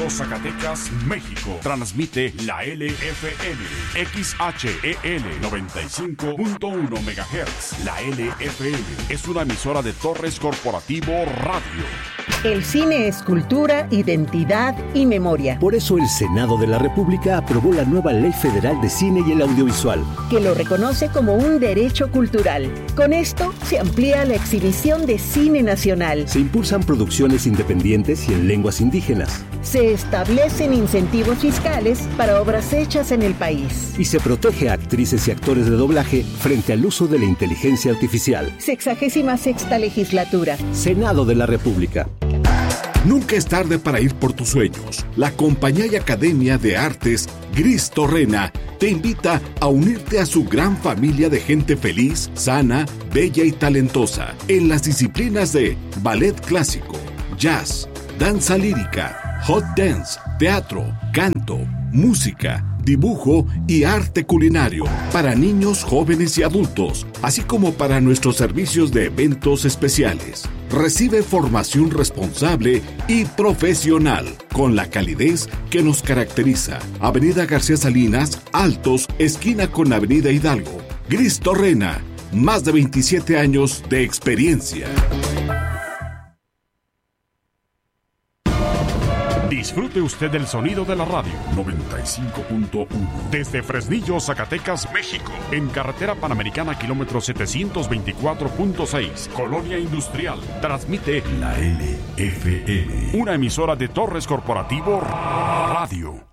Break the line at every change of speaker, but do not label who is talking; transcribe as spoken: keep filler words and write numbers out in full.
Zacatecas, México. Transmite la L F M, X H E L noventa y cinco punto uno megahertz. La L F M es una emisora de Torres Corporativo Radio.
El cine es cultura, identidad y memoria.
Por eso el Senado de la República aprobó la nueva Ley Federal de Cine y el Audiovisual,
que lo reconoce como un derecho cultural. Con esto se amplía la exhibición de cine nacional.
Se impulsan producciones independientes y en lenguas indígenas.
Se establecen incentivos fiscales para obras hechas en el país.
Y se protege a actrices y actores de doblaje frente al uso de la inteligencia artificial.
Sexagésima sexta legislatura.
Senado de la República.
Nunca es tarde para ir por tus sueños. La Compañía y Academia de Artes Gris Torrena te invita a unirte a su gran familia de gente feliz, sana, bella y talentosa en las disciplinas de ballet clásico, jazz, danza lírica, hot dance, teatro, canto, música, dibujo y arte culinario para niños, jóvenes y adultos, así como para nuestros servicios de eventos especiales. Recibe formación responsable y profesional con la calidez que nos caracteriza. Avenida García Salinas, Altos, esquina con Avenida Hidalgo. Gris Torrena, más de veintisiete años de experiencia.
Disfrute usted del sonido de la radio noventa y cinco punto uno desde Fresnillo, Zacatecas, México, en carretera panamericana kilómetro setecientos veinticuatro punto seis, Colonia Industrial. Transmite la L F M, una emisora de Torres Corporativo Radio.